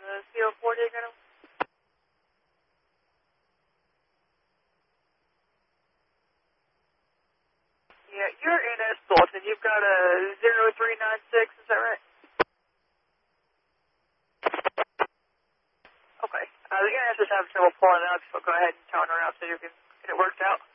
the CO4 again? Yeah, you're in Esbolton. You've got a 0396, is that right? Okay. The NS is having trouble pulling it up, so go ahead and tone her out so you can get it worked out.